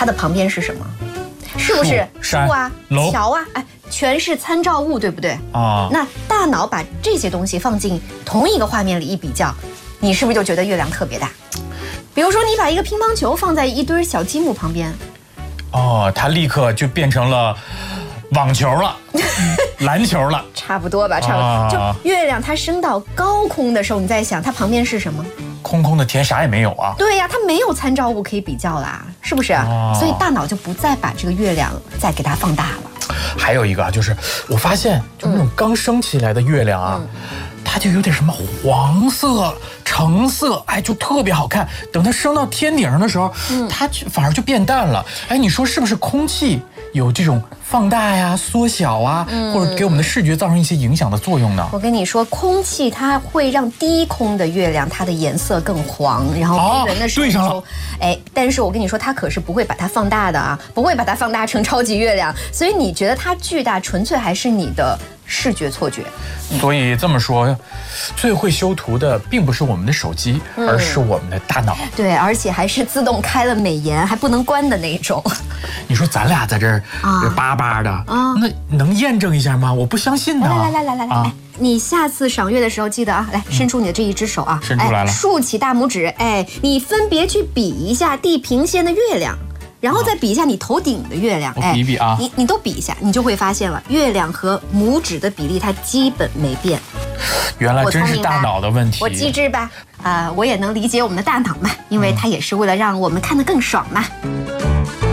它的旁边是什么？是不是树啊、桥啊？哎，全是参照物，对不对？啊，那大脑把这些东西放进同一个画面里一比较，你是不是就觉得月亮特别大？比如说，你把一个乒乓球放在一堆小积木旁边， 哦，它立刻就变成了网球了，篮球了， 差不多吧，差不多。就月亮它升到高空的时候，你在想它旁边是什么？ 空空的天，啥也没有啊。 对呀，它没有参照物可以比较啦，是不是？所以大脑就不再把这个月亮再给它放大了。 还有一个就是，我发现就那种刚升起来的月亮啊，它就有点什么黄色、橙色，哎，就特别好看。等它升到天顶上的时候，它反而就变淡了。哎，你说是不是空气有这种放大呀、缩小啊，或者给我们的视觉造成一些影响的作用呢？ 我跟你说，空气它会让低空的月亮它的颜色更黄，然后圆的时候， 对上了。 哎，但是我跟你说，它可是不会把它放大的啊，不会把它放大成超级月亮，所以你觉得它巨大，纯粹还是你的视觉错觉。 所以这么说，最会修图的并不是我们的手机，而是我们的大脑。 对，而且还是自动开了美颜，还不能关的那种。 你说咱俩在这儿巴巴的，那能验证一下吗？我不相信呢。 来，你下次赏月的时候记得啊，来伸出你的这一只手啊， 伸出来了， 竖起大拇指，哎，你分别去比一下地平线的月亮。然后再比一下你头顶的月亮， 我比一比啊， 你都比一下，你就会发现了，月亮和拇指的比例它基本没变。 原来真是大脑的问题。 我机智吧？我也能理解我们的大脑嘛，因为它也是为了让我们看得更爽嘛。